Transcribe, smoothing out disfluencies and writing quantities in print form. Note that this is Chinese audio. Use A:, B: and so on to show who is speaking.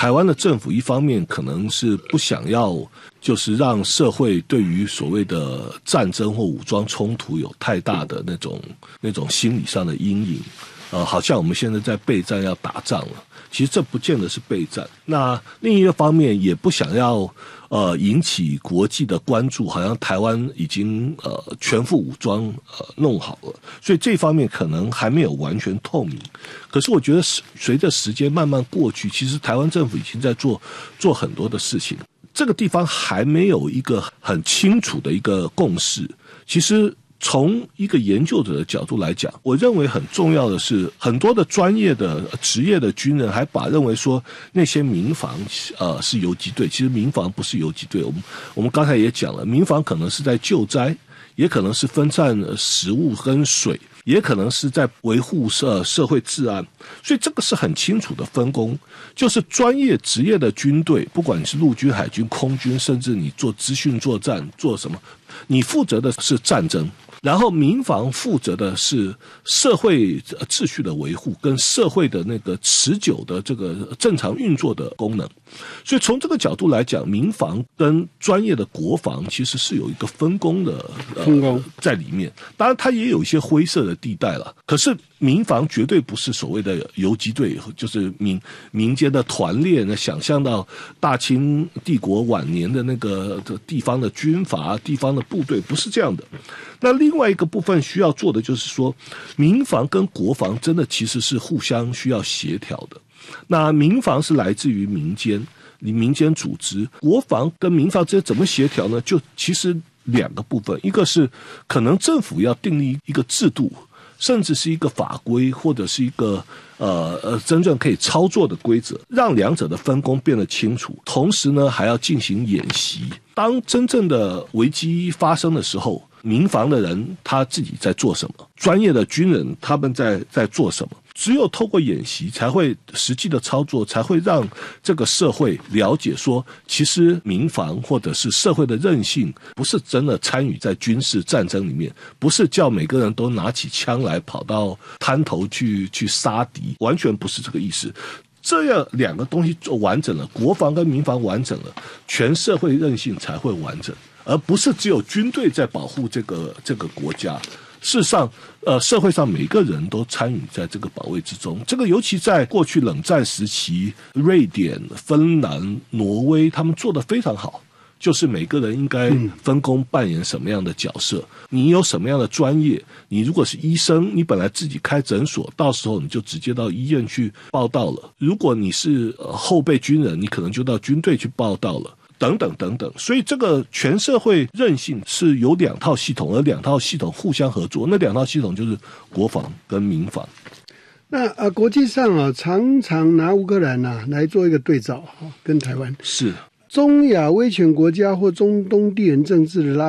A: 台湾的政府一方面可能是不想要就是让社会对于所谓的战争或武装冲突有太大的那种心理上的阴影，好像我们现在在备战要打仗了，其实这不见得是备战。那另一个方面也不想要引起国际的关注，好像台湾已经全副武装弄好了，所以这方面可能还没有完全透明。可是我觉得随着时间慢慢过去，其实台湾政府已经在做很多的事情。这个地方还没有一个很清楚的一个共识。其实从一个研究者的角度来讲，我认为很重要的是，很多的专业的职业的军人还认为说那些民防是游击队，其实民防不是游击队。我们刚才也讲了，民防可能是在救灾，也可能是分散食物跟水，也可能是在维护社会治安，所以这个是很清楚的分工。就是专业职业的军队，不管你是陆军、海军、空军，甚至你做资讯作战做什么，你负责的是战争，然后民防负责的是社会秩序的维护跟社会的那个持久的这个正常运作的功能。所以从这个角度来讲，民防跟专业的国防其实是有一个分工的在里面。当然它也有一些灰色的地带了，可是民防绝对不是所谓的游击队，就是民间的团练，想象到大清帝国晚年的那个地方的军阀、地方的部队，不是这样的。那另外一个部分需要做的就是说，民防跟国防真的其实是互相需要协调的。那民防是来自于民间组织，国防跟民防之间怎么协调呢？就其实两个部分，一个是可能政府要订立一个制度，甚至是一个法规，或者是一个真正可以操作的规则，让两者的分工变得清楚。同时呢，还要进行演习。当真正的危机发生的时候，民防的人他自己在做什么，专业的军人他们在做什么。只有透过演习才会实际的操作，才会让这个社会了解说，其实民防或者是社会的韧性不是真的参与在军事战争里面，不是叫每个人都拿起枪来跑到滩头去杀敌，完全不是这个意思。这样两个东西做完整了，国防跟民防完整了，全社会韧性才会完整，而不是只有军队在保护这个国家。事实上社会上每个人都参与在这个保卫之中。这个尤其在过去冷战时期，瑞典、芬兰、挪威他们做得非常好，就是每个人应该分工扮演什么样的角色，你有什么样的专业，你如果是医生，你本来自己开诊所，到时候你就直接到医院去报到了，如果你是后备军人，你可能就到军队去报到了，等等等等。所以这个全社会韧性是有两套系统，而两套系统互相合作，那两套系统就是国防跟民防。
B: 那国际上常常拿乌克兰来做一个对照，跟台湾
A: 是
B: 中亚威权国家或中东地缘政治的